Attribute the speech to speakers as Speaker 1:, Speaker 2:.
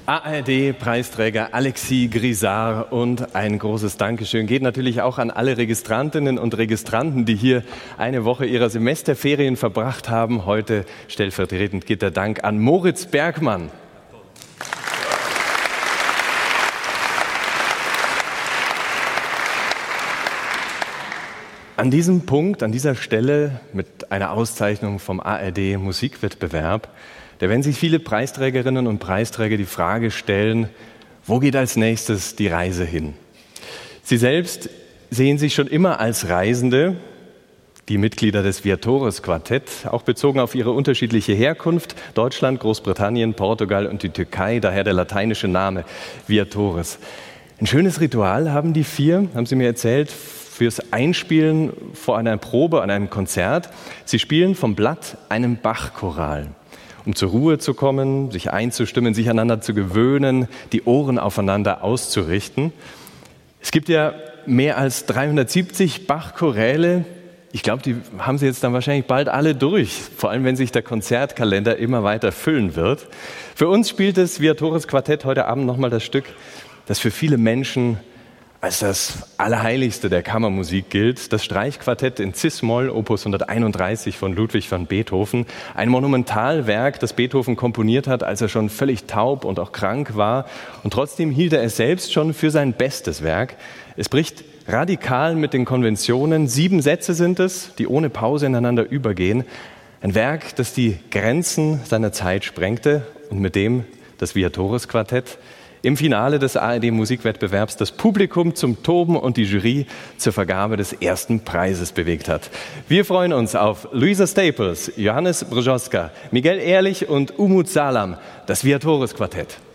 Speaker 1: ARD-Preisträger Alexis Grisard und ein großes Dankeschön geht natürlich auch an alle Registrantinnen und Registranten, die hier eine Woche ihrer Semesterferien verbracht haben. Heute stellvertretend geht der Dank an Moritz Bergmann. An diesem Punkt, an dieser Stelle mit einer Auszeichnung vom ARD-Musikwettbewerb, da werden sich viele Preisträgerinnen und Preisträger die Frage stellen, wo geht als nächstes die Reise hin? Sie selbst sehen sich schon immer als Reisende, die Mitglieder des Viatores-Quartett, auch bezogen auf ihre unterschiedliche Herkunft, Deutschland, Großbritannien, Portugal und die Türkei, daher der lateinische Name Viatores. Ein schönes Ritual haben die vier, haben sie mir erzählt, fürs Einspielen vor einer Probe an einem Konzert. Sie spielen vom Blatt einen Bach-Choral, um zur Ruhe zu kommen, sich einzustimmen, sich aneinander zu gewöhnen, die Ohren aufeinander auszurichten. Es gibt ja mehr als 370 Bach-Choräle. Ich glaube, die haben Sie jetzt dann wahrscheinlich bald alle durch, vor allem wenn sich der Konzertkalender immer weiter füllen wird. Für uns spielt das Viatores-Quartett heute Abend nochmal das Stück, das für viele Menschen als das Allerheiligste der Kammermusik gilt, das Streichquartett in Cis-Moll, Opus 131 von Ludwig van Beethoven. Ein Monumentalwerk, das Beethoven komponiert hat, als er schon völlig taub und auch krank war. Und trotzdem hielt er es selbst schon für sein bestes Werk. Es bricht radikal mit den Konventionen. 7 Sätze sind es, die ohne Pause ineinander übergehen. Ein Werk, das die Grenzen seiner Zeit sprengte und mit dem das Viatores-Quartett im Finale des ARD-Musikwettbewerbs das Publikum zum Toben und die Jury zur Vergabe des ersten Preises bewegt hat. Wir freuen uns auf Luisa Staples, Johannes Brzoska, Miguel Ehrlich und Umut Salam, das Viatores-Quartett.